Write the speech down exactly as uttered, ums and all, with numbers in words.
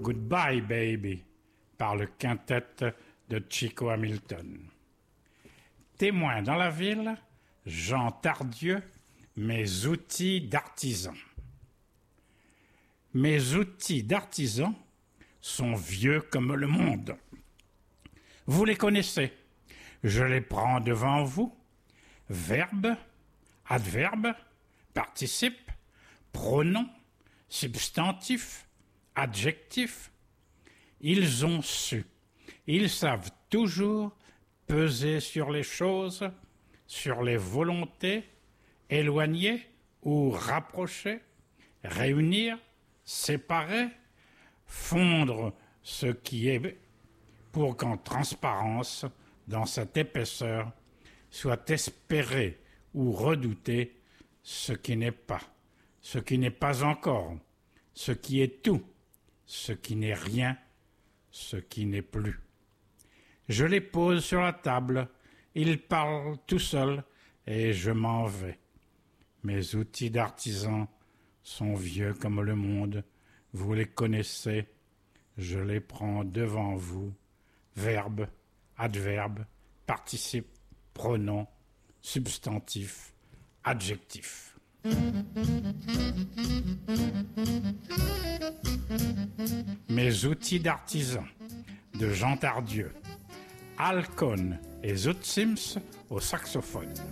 Goodbye Baby par le quintet de Chico Hamilton. Témoin dans la ville, Jean Tardieu, mes outils d'artisan. Mes outils d'artisan sont vieux comme le monde. Vous les connaissez, je les prends devant vous. Verbe, adverbe, participe, pronom, substantif, adjectif. Ils ont su, ils savent toujours peser sur les choses, sur les volontés, éloigner ou rapprocher, réunir, séparer, fondre ce qui est pour qu'en transparence, dans cette épaisseur, soit espéré ou redouté ce qui n'est pas, ce qui n'est pas encore, ce qui est tout, ce qui n'est rien, ce qui n'est plus. Je les pose sur la table, ils parlent tout seuls et je m'en vais. Mes outils d'artisan sont vieux comme le monde, vous les connaissez, je les prends devant vous. Verbe, adverbe, participe, pronom, substantif, adjectif. Mes outils d'artisan de Jean Tardieu, Alcone et Zoot Sims au saxophone.